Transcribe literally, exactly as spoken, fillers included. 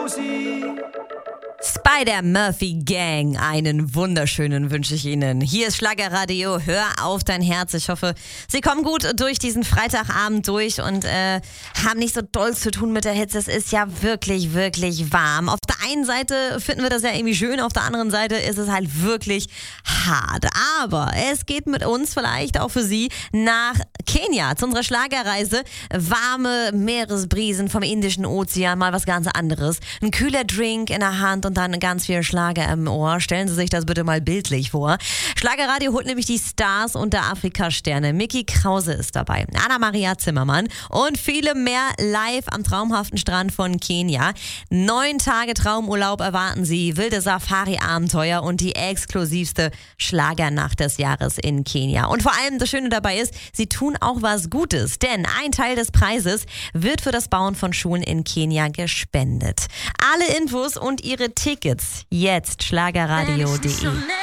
Spider-Murphy Gang, einen wunderschönen wünsche ich Ihnen. Hier ist Schlagerradio, hör auf dein Herz. Ich hoffe, Sie kommen gut durch diesen Freitagabend durch und äh, haben nicht so doll zu tun mit der Hitze. Es ist ja wirklich, wirklich warm. Auf der einen Seite finden wir das ja irgendwie schön, auf der anderen Seite ist es halt wirklich hart. Aber es geht mit uns vielleicht auch für Sie nach Kenia zu unserer Schlagerreise. Warme Meeresbrisen vom Indischen Ozean, mal was ganz anderes. Ein kühler Drink in der Hand und dann ganz viel Schlager im Ohr. Stellen Sie sich das bitte mal bildlich vor. Schlagerradio holt nämlich die Stars und der Afrika-Sterne. Micky Krause ist dabei, Anna-Maria Zimmermann und viele mehr live am traumhaften Strand von Kenia. Neun Tage Traumurlaub erwarten Sie, wilde Safari-Abenteuer und die exklusivste Schlagernacht des Jahres in Kenia. Und vor allem das Schöne dabei ist, Sie tun auch was Gutes, denn ein Teil des Preises wird für das Bauen von Schulen in Kenia gespendet. Alle Infos und Ihre Tickets jetzt schlagerradio punkt de.